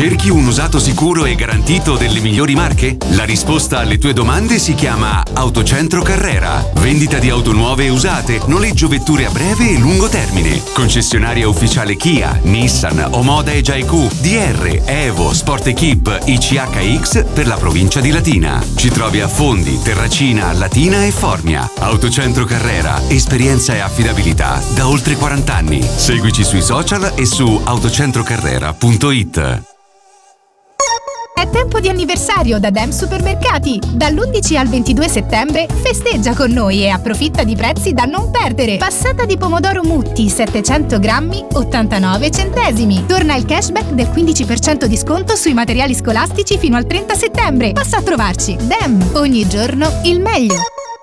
Cerchi un usato sicuro e garantito delle migliori marche? La risposta alle tue domande si chiama Autocentro Carrera. Vendita di auto nuove e usate, noleggio vetture a breve e lungo termine. Concessionaria ufficiale Kia, Nissan, Omoda e Jaiku, DR, Evo, Sport Equip, ICHX per la provincia di Latina. Ci trovi a Fondi, Terracina, Latina e Formia. Autocentro Carrera, esperienza e affidabilità da oltre 40 anni. Seguici sui social e su autocentrocarrera.it. È tempo di anniversario da Dem Supermercati. Dall'11 al 22 settembre festeggia con noi e approfitta di prezzi da non perdere. Passata di pomodoro Mutti 700 grammi 89 centesimi. Torna il cashback del 15% di sconto sui materiali scolastici fino al 30 settembre. Passa a trovarci. Dem, ogni giorno il meglio.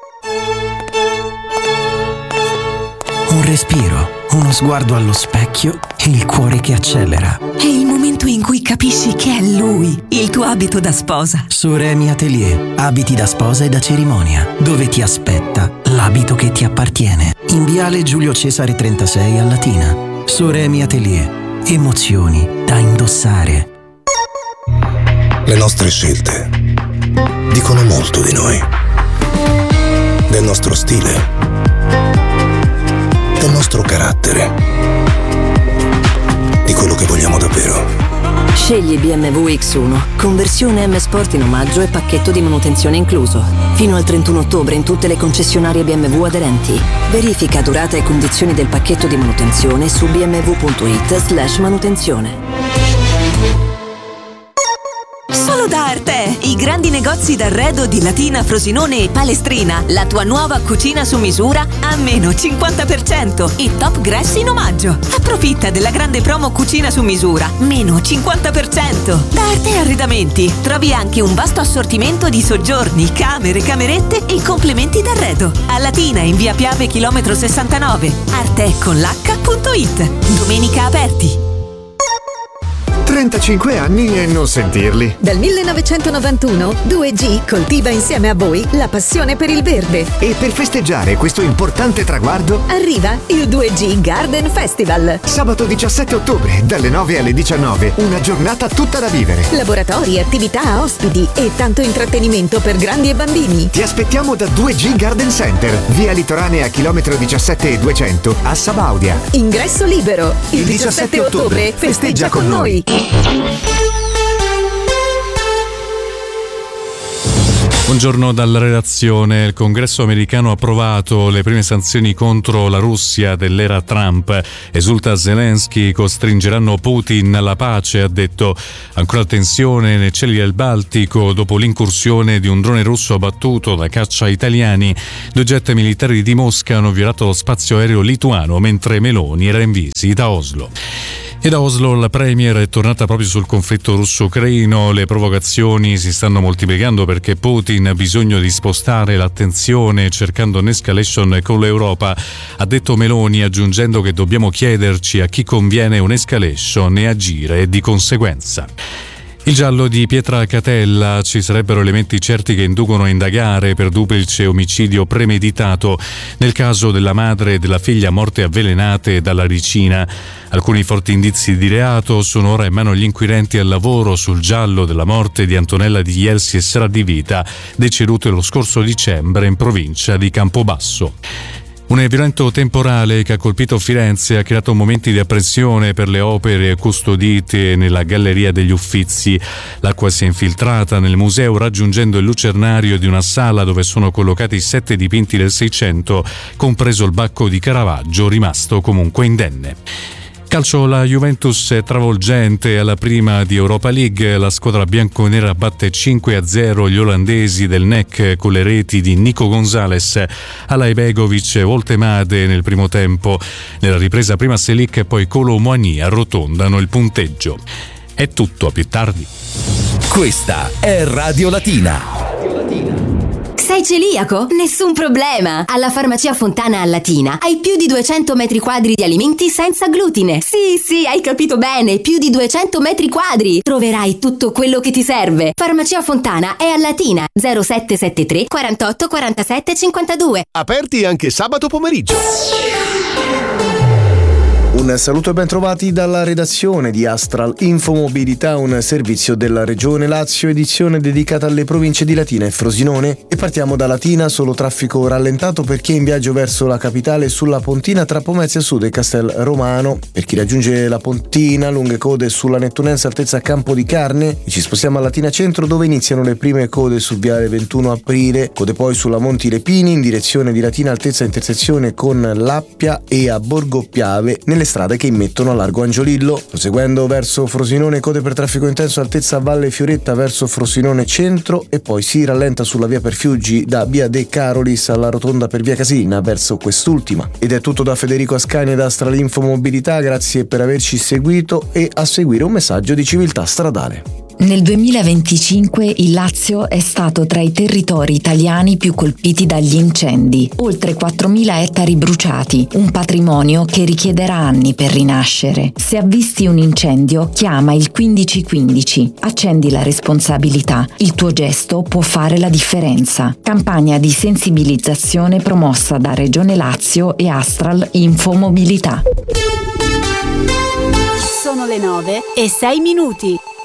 Un respiro, uno sguardo allo specchio e il cuore che accelera. È il momento in cui capisci che è lui, il tuo abito da sposa. Soremi Atelier, abiti da sposa e da cerimonia, dove ti aspetta l'abito che ti appartiene. In viale Giulio Cesare 36 a Latina. Soremi Atelier, emozioni da indossare. Le nostre scelte dicono molto di noi, del nostro stile, del nostro carattere, di quello che vogliamo davvero. Scegli BMW X1, conversione M Sport in omaggio e pacchetto di manutenzione incluso. Fino al 31 ottobre in tutte le concessionarie BMW aderenti. Verifica durata e condizioni del pacchetto di manutenzione su bmw.it/manutenzione. Solo da Arte, i grandi negozi d'arredo di Latina, Frosinone e Palestrina. La tua nuova cucina su misura a meno 50% e Top Grass in omaggio. Approfitta della grande promo cucina su misura, meno 50%. Da Arte Arredamenti trovi anche un vasto assortimento di soggiorni, camere, camerette e complementi d'arredo. A Latina in via Piave chilometro 69. arteconlh.it. Domenica aperti. 35 anni e non sentirli. Dal 1991 2G coltiva insieme a voi la passione per il verde. E per festeggiare questo importante traguardo arriva il 2G Garden Festival. Sabato 17 ottobre dalle 9 alle 19, una giornata tutta da vivere. Laboratori, attività, ospiti e tanto intrattenimento per grandi e bambini. Ti aspettiamo da 2G Garden Center, via Litoranea chilometro 17 e 200 a Sabaudia. Ingresso libero. Il 17 ottobre festeggia con noi. Buongiorno dalla redazione. Il Congresso americano ha approvato le prime sanzioni contro la Russia dell'era Trump. Esulta Zelensky, costringeranno Putin alla pace, ha detto. Ancora tensione nei cieli del Baltico dopo l'incursione di un drone russo abbattuto da caccia italiani. 2 jet militari di Mosca hanno violato lo spazio aereo lituano mentre Meloni era in visita a Oslo. E da Oslo la premier è tornata proprio sul conflitto russo-ucraino. Le provocazioni si stanno moltiplicando perché Putin ha bisogno di spostare l'attenzione cercando un'escalation con l'Europa, ha detto Meloni, aggiungendo che dobbiamo chiederci a chi conviene un'escalation e agire di conseguenza. Il giallo di Pietra Catella: ci sarebbero elementi certi che inducono a indagare per duplice omicidio premeditato nel caso della madre e della figlia morte avvelenate dalla ricina. Alcuni forti indizi di reato sono ora in mano agli inquirenti al lavoro sul giallo della morte di Antonella Di Jelsi e Sara Di Vita, decedute lo scorso dicembre in provincia di Campobasso. Un violento temporale che ha colpito Firenze ha creato momenti di apprensione per le opere custodite nella Galleria degli Uffizi. L'acqua si è infiltrata nel museo raggiungendo il lucernario di una sala dove sono collocati 7 dipinti del Seicento, compreso il Bacco di Caravaggio, rimasto comunque indenne. Calcio, la Juventus è travolgente alla prima di Europa League. La squadra bianconera batte 5-0 gli olandesi del NEC con le reti di Nico Gonzalez, Alaibegovic e Voltemade nel primo tempo. Nella ripresa prima Selic e poi Kolo Muani arrotondano il punteggio. È tutto, a più tardi. Questa è Radio Latina. Sei celiaco? Nessun problema! Alla Farmacia Fontana a Latina hai più di 200 metri quadri di alimenti senza glutine. Sì, hai capito bene, più di 200 metri quadri! Troverai tutto quello che ti serve. Farmacia Fontana è a Latina, 0773 48 47 52. Aperti anche sabato pomeriggio. Un saluto e ben trovati dalla redazione di Astral Infomobilità, un servizio della Regione Lazio, edizione dedicata alle province di Latina e Frosinone. E partiamo da Latina, solo traffico rallentato per chi è in viaggio verso la capitale sulla Pontina tra Pomezia Sud e Castel Romano. Per chi raggiunge la Pontina, lunghe code sulla Nettunense altezza Campo di Carne, e ci spostiamo a Latina Centro dove iniziano le prime code su viale 21 aprile, code poi sulla Monti Lepini in direzione di Latina altezza intersezione con Lappia e a Borgo Piave nelle strade che immettono a largo Angiolillo. Proseguendo verso Frosinone, code per traffico intenso altezza Valle Fioretta verso Frosinone Centro, e poi si rallenta sulla via Perfiuggi da via De Carolis alla rotonda per via Casilina verso quest'ultima. Ed è tutto da Federico Ascani e da Astral Infomobilità, grazie per averci seguito e a seguire un messaggio di civiltà stradale. Nel 2025 il Lazio è stato tra i territori italiani più colpiti dagli incendi. Oltre 4.000 ettari bruciati, un patrimonio che richiederà anni per rinascere. Se avvisti un incendio, chiama il 1515. Accendi la responsabilità. Il tuo gesto può fare la differenza. Campagna di sensibilizzazione promossa da Regione Lazio e Astral Infomobilità. Sono le 9:06.